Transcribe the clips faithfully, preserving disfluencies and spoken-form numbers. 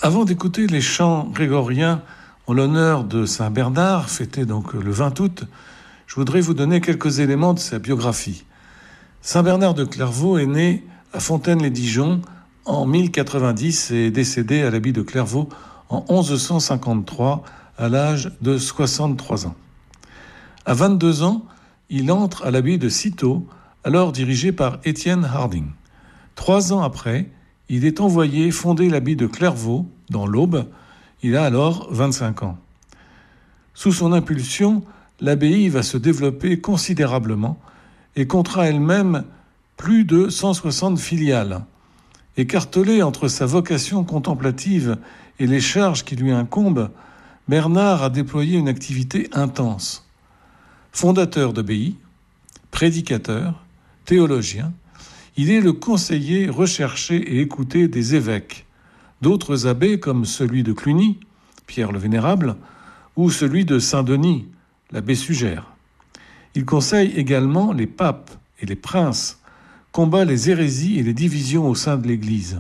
Avant d'écouter les chants grégoriens en l'honneur de Saint Bernard, fêté donc le vingt août, je voudrais vous donner quelques éléments de sa biographie. Saint Bernard de Clairvaux est né à Fontaine-les-Dijon en mille quatre-vingt-dix et est décédé à l'abbaye de Clairvaux en onze cent cinquante-trois à l'âge de soixante-trois ans. À vingt-deux ans, il entre à l'abbaye de Cîteaux, alors dirigée par Étienne Harding. Trois ans après, il est envoyé fonder l'abbaye de Clairvaux, dans l'Aube. Il a alors vingt-cinq ans. Sous son impulsion, l'abbaye va se développer considérablement et comptera elle-même plus de cent soixante filiales. Écartelé entre sa vocation contemplative et les charges qui lui incombent, Bernard a déployé une activité intense. Fondateur d'abbaye, prédicateur, théologien, il est le conseiller recherché et écouté des évêques, d'autres abbés comme celui de Cluny, Pierre le Vénérable, ou celui de Saint-Denis, l'abbé Sugère. Il conseille également les papes et les princes, combat les hérésies et les divisions au sein de l'Église.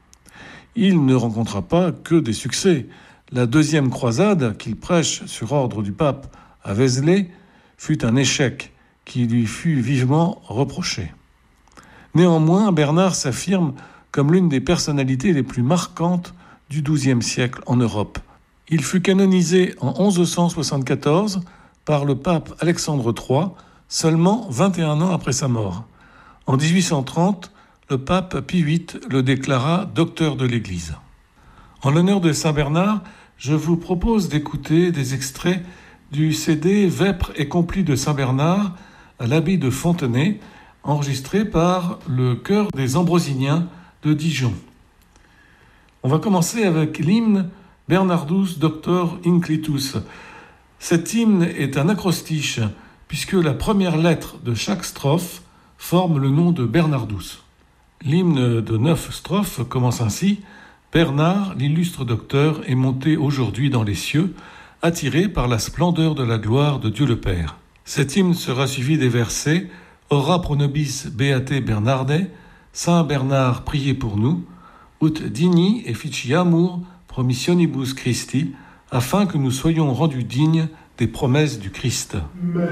Il ne rencontra pas que des succès. La deuxième croisade, qu'il prêche sur ordre du pape à Vézelay, fut un échec qui lui fut vivement reproché. Néanmoins, Bernard s'affirme comme l'une des personnalités les plus marquantes du douzième siècle en Europe. Il fut canonisé en onze cent soixante-quatorze par le pape Alexandre trois, seulement vingt et un ans après sa mort. En dix-huit cent trente, le pape Pie huit le déclara docteur de l'Église. En l'honneur de Saint Bernard, je vous propose d'écouter des extraits du C D Vêpres et complis de Saint Bernard à l'abbaye de Fontenay, enregistré par le chœur des Ambrosiniens de Dijon. On va commencer avec l'hymne Bernardus Doctor Inclitus. Cet hymne est un acrostiche, puisque la première lettre de chaque strophe forme le nom de Bernardus. L'hymne de neuf strophes commence ainsi: Bernard, l'illustre docteur, est monté aujourd'hui dans les cieux, attiré par la splendeur de la gloire de Dieu le Père. Cet hymne sera suivi des versets Ora pro nobis beate Bernarde, Saint Bernard, priez pour nous, ut digni efficiamur promissionibus Christi, afin que nous soyons rendus dignes des promesses du Christ.